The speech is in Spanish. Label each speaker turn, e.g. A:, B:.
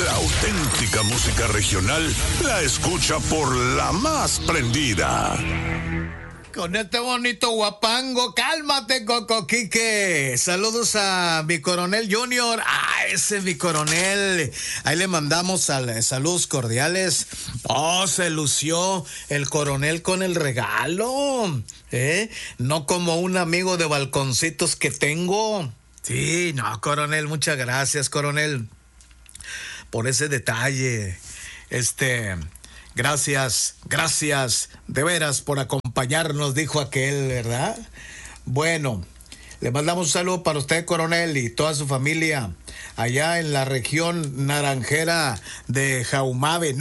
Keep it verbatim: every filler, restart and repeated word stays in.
A: La auténtica música regional la escucha por la más prendida.
B: Con este bonito guapango, cálmate, Coco Quique. Saludos a mi coronel Junior. Ah, ese es mi coronel. Ahí le mandamos sal, saludos cordiales. Oh, se lució el coronel con el regalo. ¿Eh? No como un amigo de balconcitos que tengo. Sí, no, coronel, muchas gracias, coronel, por ese detalle. Este... Gracias, gracias, de veras, por acompañarnos, dijo aquel, ¿verdad? Bueno, le mandamos un saludo para usted, coronel, y toda su familia allá en la región naranjera de Jaumabe.